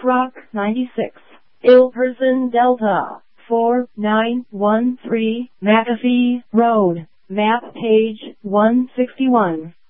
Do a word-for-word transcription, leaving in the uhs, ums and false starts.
Rock ninety-six, Ilperson Delta, four nine one three, McAfee Road, map page one sixty-one.